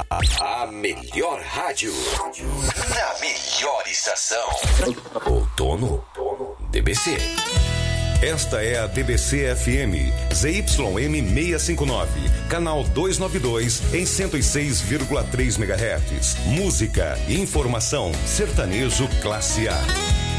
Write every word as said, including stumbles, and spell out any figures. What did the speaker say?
A melhor rádio. Na melhor estação. Outono D B C. Esta é a D B C F M, Z Y M seiscentos e cinquenta e nove, canal duzentos e noventa e dois, em cento e seis vírgula três megahertz. Música e informação, sertanejo classe A.